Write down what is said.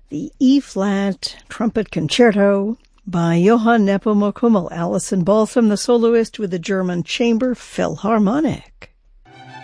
the E-flat Trumpet Concerto by Johann Nepomuk Hummel, Alison Balsam, the soloist with the German Chamber Philharmonic.